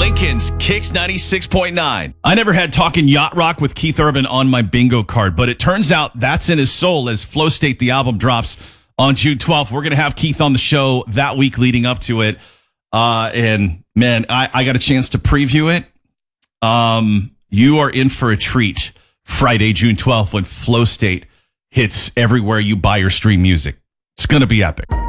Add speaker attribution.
Speaker 1: Jenkins, Kicks 96.9. I never had Talking Yacht Rock with Keith Urban on my bingo card, but it turns out that's in his soul as Flow State, the album, drops on June 12th. We're going to have Keith on the show that week leading up to it. And man, I got a chance to preview it. You are in for a treat Friday, June 12th, when Flow State hits everywhere you buy or stream music. It's going to be epic.